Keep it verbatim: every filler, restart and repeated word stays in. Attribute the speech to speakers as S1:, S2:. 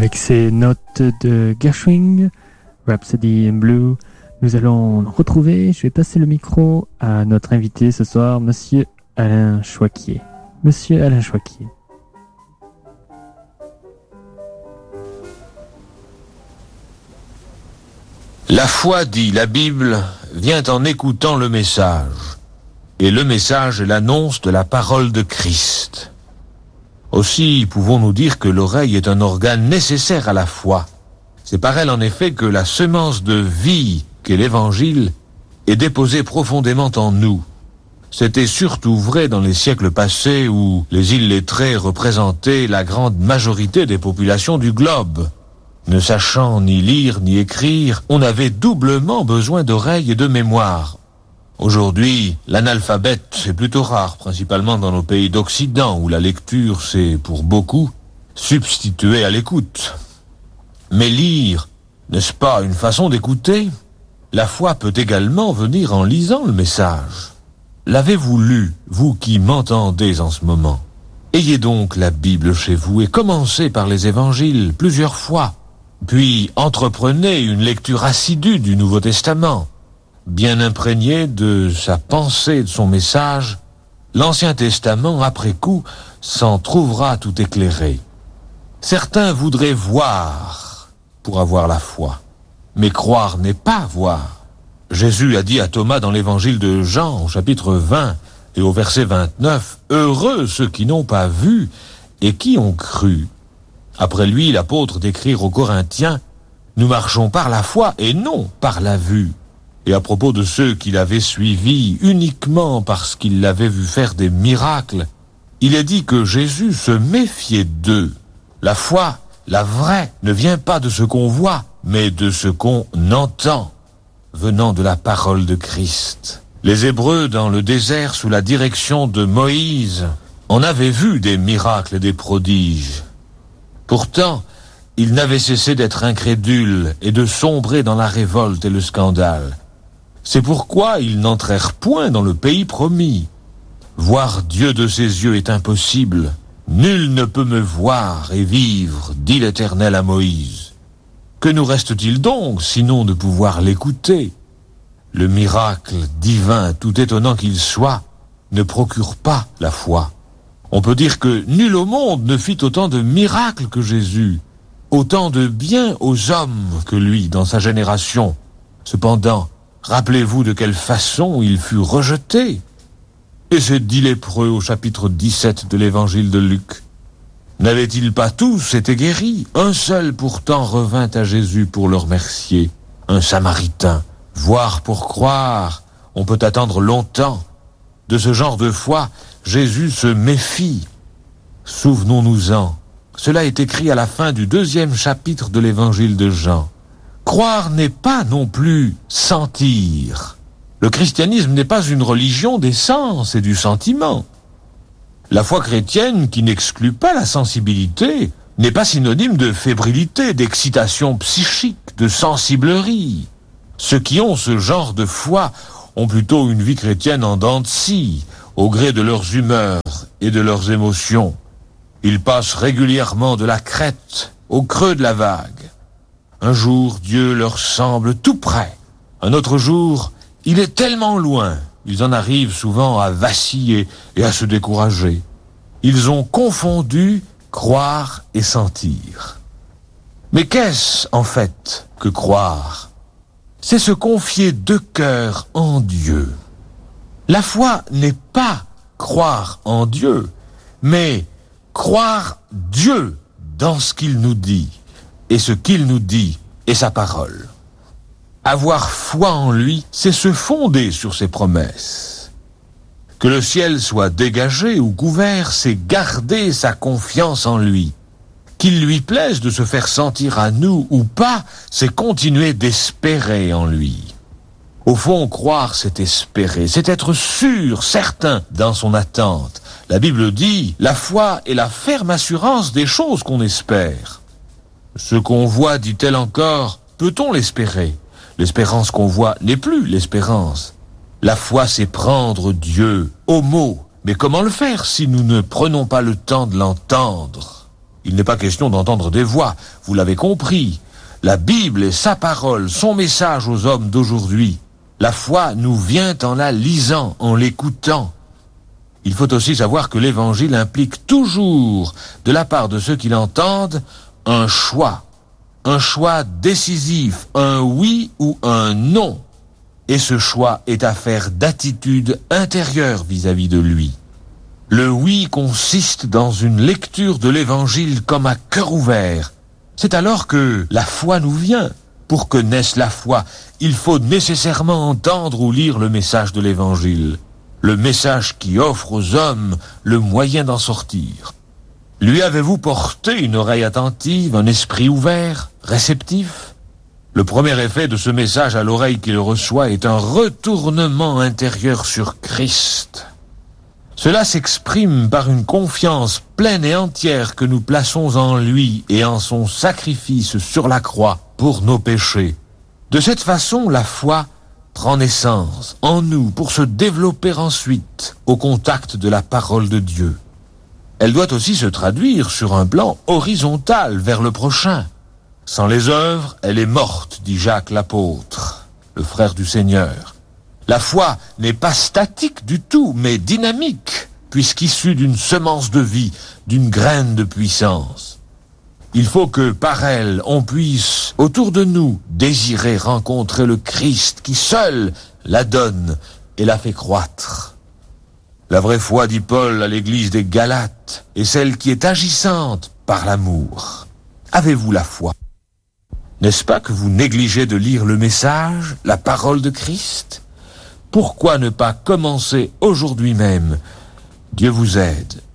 S1: Avec ces notes de Gershwin, Rhapsody in Blue, nous allons retrouver, je vais passer le micro à notre invité ce soir, Monsieur Alain Choiquier. Monsieur Alain Choiquier.
S2: La foi, dit la Bible, vient en écoutant le message. Et le message est l'annonce de la parole de Christ. Aussi, pouvons-nous dire que l'oreille est un organe nécessaire à la foi. C'est par elle, en effet, que la semence de vie qu'est l'Évangile est déposée profondément en nous. C'était surtout vrai dans les siècles passés où les illettrés représentaient la grande majorité des populations du globe. Ne sachant ni lire ni écrire, on avait doublement besoin d'oreilles et de mémoire. Aujourd'hui, l'analphabète est plutôt rare, principalement dans nos pays d'Occident, où la lecture s'est, pour beaucoup, substituée à l'écoute. Mais lire, n'est-ce pas une façon d'écouter ? La foi peut également venir en lisant le message. L'avez-vous lu, vous qui m'entendez en ce moment ? Ayez donc la Bible chez vous et commencez par les évangiles plusieurs fois. Puis entreprenez une lecture assidue du Nouveau Testament. Bien imprégné de sa pensée et de son message, l'Ancien Testament, après coup, s'en trouvera tout éclairé. Certains voudraient voir pour avoir la foi, mais croire n'est pas voir. Jésus a dit à Thomas dans l'évangile de Jean, au chapitre vingt et au verset vingt-neuf, « Heureux ceux qui n'ont pas vu et qui ont cru ». Après lui, l'apôtre d'écrire aux Corinthiens, « Nous marchons par la foi et non par la vue ». Et à propos de ceux qui l'avaient suivi uniquement parce qu'ils l'avaient vu faire des miracles, il est dit que Jésus se méfiait d'eux. La foi, la vraie, ne vient pas de ce qu'on voit, mais de ce qu'on entend, venant de la parole de Christ. Les Hébreux, dans le désert, sous la direction de Moïse, en avaient vu des miracles et des prodiges. Pourtant, ils n'avaient cessé d'être incrédules et de sombrer dans la révolte et le scandale. C'est pourquoi ils n'entrèrent point dans le pays promis. Voir Dieu de ses yeux est impossible. Nul ne peut me voir et vivre, dit l'Éternel à Moïse. Que nous reste-t-il donc, sinon de pouvoir l'écouter ? Le miracle divin, tout étonnant qu'il soit, ne procure pas la foi. On peut dire que nul au monde ne fit autant de miracles que Jésus, autant de bien aux hommes que lui dans sa génération. Cependant, rappelez-vous de quelle façon il fut rejeté. Et c'est dit lépreux au chapitre dix-sept de l'évangile de Luc. N'avaient-ils pas tous été guéris ? Un seul pourtant revint à Jésus pour le remercier, un Samaritain. Voir pour croire, on peut attendre longtemps. De ce genre de foi, Jésus se méfie. Souvenons-nous-en. Cela est écrit à la fin du deuxième chapitre de l'évangile de Jean. Croire n'est pas non plus sentir. Le christianisme n'est pas une religion des sens et du sentiment. La foi chrétienne, qui n'exclut pas la sensibilité, n'est pas synonyme de fébrilité, d'excitation psychique, de sensiblerie. Ceux qui ont ce genre de foi ont plutôt une vie chrétienne en dents de scie, au gré de leurs humeurs et de leurs émotions. Ils passent régulièrement de la crête au creux de la vague. Un jour, Dieu leur semble tout près. Un autre jour, il est tellement loin. Ils en arrivent souvent à vaciller et à se décourager. Ils ont confondu croire et sentir. Mais qu'est-ce, en fait, que croire ? C'est se confier de cœur en Dieu. La foi n'est pas croire en Dieu, mais croire Dieu dans ce qu'il nous dit, et ce qu'il nous dit est sa parole. Avoir foi en lui, c'est se fonder sur ses promesses. Que le ciel soit dégagé ou couvert, c'est garder sa confiance en lui. Qu'il lui plaise de se faire sentir à nous ou pas, c'est continuer d'espérer en lui. Au fond, croire, c'est espérer, c'est être sûr, certain dans son attente. La Bible dit, la foi est la ferme assurance des choses qu'on espère. Ce qu'on voit, dit-elle encore, peut-on l'espérer ? L'espérance qu'on voit n'est plus l'espérance. La foi, c'est prendre Dieu au mot. Mais comment le faire si nous ne prenons pas le temps de l'entendre ? Il n'est pas question d'entendre des voix, vous l'avez compris. La Bible est sa parole, son message aux hommes d'aujourd'hui. La foi nous vient en la lisant, en l'écoutant. Il faut aussi savoir que l'Évangile implique toujours, de la part de ceux qui l'entendent, un choix. Un choix décisif, un oui ou un non. Et ce choix est affaire d'attitude intérieure vis-à-vis de lui. Le oui consiste dans une lecture de l'Évangile comme à cœur ouvert. C'est alors que la foi nous vient. Pour que naisse la foi, il faut nécessairement entendre ou lire le message de l'Évangile. Le message qui offre aux hommes le moyen d'en sortir. Lui avez-vous porté une oreille attentive, un esprit ouvert, réceptif? Le premier effet de ce message à l'oreille qu'il reçoit est un retournement intérieur sur Christ. Cela s'exprime par une confiance pleine et entière que nous plaçons en lui et en son sacrifice sur la croix pour nos péchés. De cette façon, la foi prend naissance en nous pour se développer ensuite au contact de la parole de Dieu. Elle doit aussi se traduire sur un plan horizontal vers le prochain. Sans les œuvres, elle est morte, dit Jacques l'apôtre, le frère du Seigneur. La foi n'est pas statique du tout, mais dynamique, puisqu'issue d'une semence de vie, d'une graine de puissance. Il faut que, par elle, on puisse, autour de nous, désirer rencontrer le Christ qui seul la donne et la fait croître. La vraie foi, dit Paul à l'église des Galates, est celle qui est agissante par l'amour. Avez-vous la foi? N'est-ce pas que vous négligez de lire le message, la parole de Christ? Pourquoi ne pas commencer aujourd'hui même? Dieu vous aide.